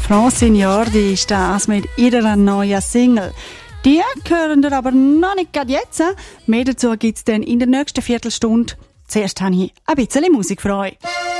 Francine Jordi ist das mit ihrer neuen Single. Die hören ihr aber noch nicht gerade jetzt. Mehr dazu gibt es dann in der nächsten Viertelstunde. Zuerst habe ich ein bisschen Musik für euch.